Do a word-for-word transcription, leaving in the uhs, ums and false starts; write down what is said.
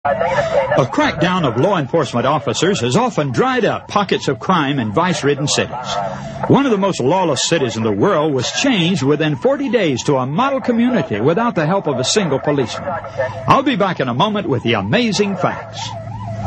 A crackdown of law enforcement officers has often dried up pockets of crime in vice-ridden cities. One of the most lawless cities in the world was changed within forty days to a model community without the help of a single policeman. I'll be back in a moment with the amazing facts.